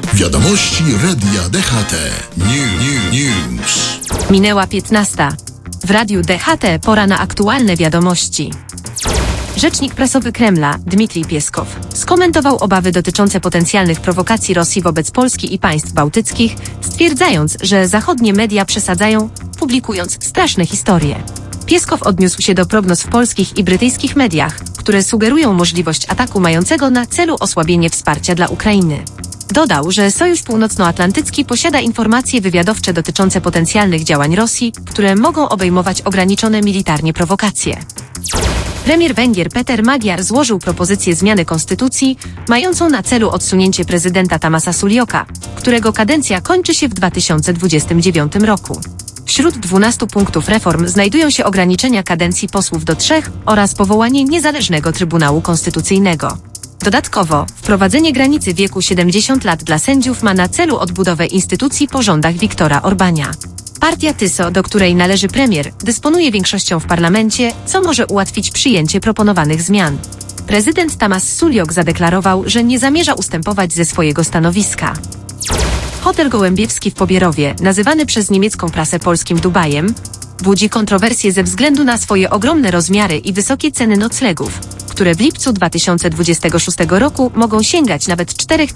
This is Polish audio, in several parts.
Wiadomości Radia DHT. News. Minęła 15. W Radiu DHT pora na aktualne wiadomości. Rzecznik prasowy Kremla, Dmitrij Pieskow, skomentował obawy dotyczące potencjalnych prowokacji Rosji wobec Polski i państw bałtyckich, stwierdzając, że zachodnie media przesadzają, publikując straszne historie. Pieskow odniósł się do prognoz w polskich i brytyjskich mediach, które sugerują możliwość ataku mającego na celu osłabienie wsparcia dla Ukrainy. Dodał, że Sojusz Północnoatlantycki posiada informacje wywiadowcze dotyczące potencjalnych działań Rosji, które mogą obejmować ograniczone militarnie prowokacje. Premier Węgier Peter Magyar złożył propozycję zmiany konstytucji, mającą na celu odsunięcie prezydenta Tamasa Suljoka, którego kadencja kończy się w 2029 roku. Wśród 12 punktów reform znajdują się ograniczenia kadencji posłów do 3 oraz powołanie niezależnego Trybunału Konstytucyjnego. Dodatkowo, wprowadzenie granicy wieku 70 lat dla sędziów ma na celu odbudowę instytucji po rządach Viktora Orbánia. Partia TYSO, do której należy premier, dysponuje większością w parlamencie, co może ułatwić przyjęcie proponowanych zmian. Prezydent Tamas Suljok zadeklarował, że nie zamierza ustępować ze swojego stanowiska. Hotel Gołębiewski w Pobierowie, nazywany przez niemiecką prasę polskim Dubajem, budzi kontrowersje ze względu na swoje ogromne rozmiary i wysokie ceny noclegów, które w lipcu 2026 roku mogą sięgać nawet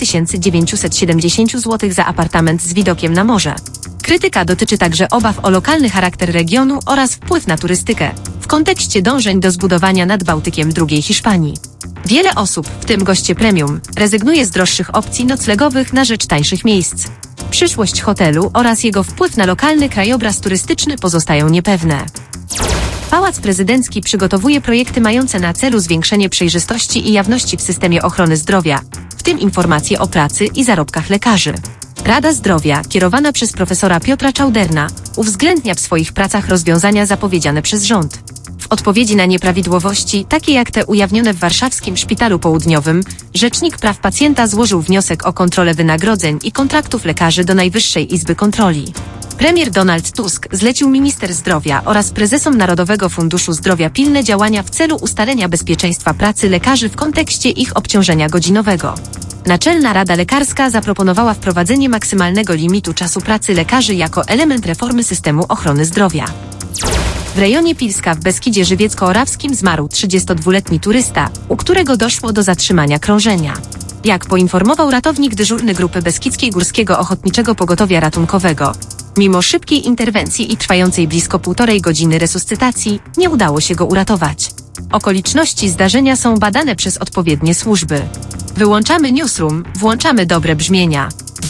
4970 zł za apartament z widokiem na morze. Krytyka dotyczy także obaw o lokalny charakter regionu oraz wpływ na turystykę, w kontekście dążeń do zbudowania nad Bałtykiem drugiej Hiszpanii. Wiele osób, w tym goście premium, rezygnuje z droższych opcji noclegowych na rzecz tańszych miejsc. Przyszłość hotelu oraz jego wpływ na lokalny krajobraz turystyczny pozostają niepewne. Pałac Prezydencki przygotowuje projekty mające na celu zwiększenie przejrzystości i jawności w systemie ochrony zdrowia, w tym informacje o pracy i zarobkach lekarzy. Rada Zdrowia, kierowana przez profesora Piotra Czauderna, uwzględnia w swoich pracach rozwiązania zapowiedziane przez rząd. W odpowiedzi na nieprawidłowości, takie jak te ujawnione w warszawskim Szpitalu Południowym, Rzecznik Praw Pacjenta złożył wniosek o kontrolę wynagrodzeń i kontraktów lekarzy do Najwyższej Izby Kontroli. Premier Donald Tusk zlecił minister zdrowia oraz prezesom Narodowego Funduszu Zdrowia pilne działania w celu ustalenia bezpieczeństwa pracy lekarzy w kontekście ich obciążenia godzinowego. Naczelna Rada Lekarska zaproponowała wprowadzenie maksymalnego limitu czasu pracy lekarzy jako element reformy systemu ochrony zdrowia. W rejonie Pilska w Beskidzie Żywiecko-Orawskim zmarł 32-letni turysta, u którego doszło do zatrzymania krążenia. Jak poinformował ratownik dyżurny Grupy Beskidzkiej Górskiego Ochotniczego Pogotowia Ratunkowego, mimo szybkiej interwencji i trwającej blisko 1,5 godziny resuscytacji, nie udało się go uratować. Okoliczności zdarzenia są badane przez odpowiednie służby. Wyłączamy newsroom, włączamy dobre brzmienia.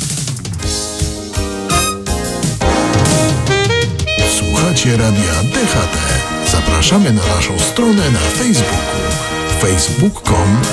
Słuchacie Radia DHT. Zapraszamy na naszą stronę na Facebooku. facebook.com